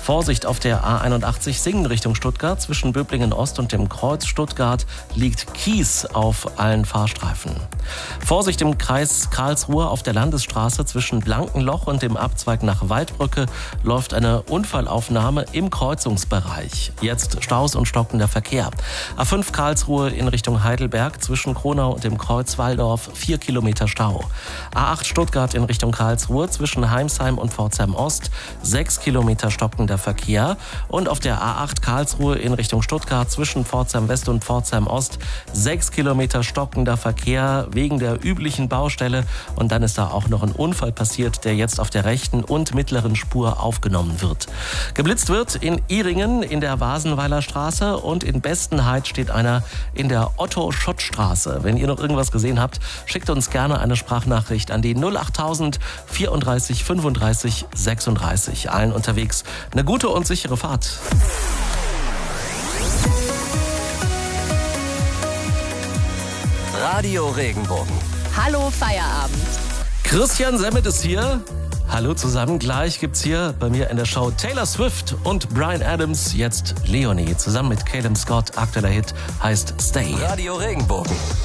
Vorsicht auf der A81 Singen Richtung Stuttgart. Zwischen Böblingen Ost und dem Kreuz Stuttgart liegt Kies auf allen Fahrstreifen. Vorsicht im Kreis Karlsruhe auf der Landesstraße zwischen Blankenloch und dem Abzweig nach Waldbrücke läuft eine Unfallaufnahme im Kreuzungsbereich. Jetzt Staus und stockender Verkehr. A5 Karlsruhe in Richtung Heidelberg zwischen Kronau und dem Kreuz Walldorf 4 Kilometer Stau. A8 Stuttgart in Richtung Karlsruhe zwischen Heimsheim und Pforzheim Ost 6 Kilometer stockender Verkehr. Und auf der A8 Karlsruhe in Richtung Stuttgart zwischen Pforzheim West und Pforzheim Ost 6 Kilometer stockender Verkehr wegen der üblichen Baustelle. Und dann ist da auch noch ein Unfall passiert, der jetzt auf der rechten und mittleren Spur aufgenommen wird. Geblitzt wird in Ihringen in der Wasenweiler Straße und in Bestenheit steht einer in der Otto-Schott-Straße. Wenn ihr noch irgendwas gesehen habt, schickt uns gerne eine Sprachnachricht an die 08000 34 35 36. Allen unterwegs eine gute und sichere Fahrt. Radio Regenbogen. Hallo Feierabend. Christian Semmet ist hier. Hallo zusammen. Gleich gibt's hier bei mir in der Show Taylor Swift und Bryan Adams. Jetzt Leonie zusammen mit Caleb Scott. Aktueller Hit heißt Stay. Radio Regenbogen.